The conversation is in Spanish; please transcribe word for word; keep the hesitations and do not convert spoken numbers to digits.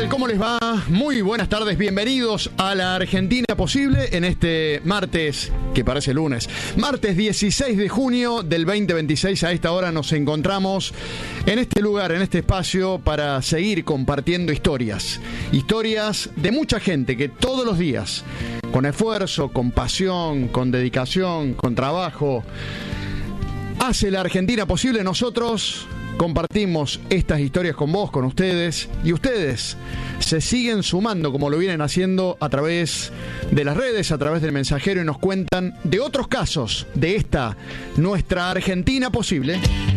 tal? ¿Cómo les va? Muy buenas tardes, bienvenidos a la Argentina Posible en este martes, que parece lunes. Martes dieciséis de junio del veinte veintiséis, a esta hora nos encontramos en este lugar, en este espacio, para seguir compartiendo historias. Historias de mucha gente que todos los días, con esfuerzo, con pasión, con dedicación, con trabajo, hace la Argentina Posible. Nosotros compartimos estas historias con vos, con ustedes, y ustedes se siguen sumando como lo vienen haciendo a través de las redes, a través del mensajero, y nos cuentan de otros casos de esta nuestra Argentina Posible.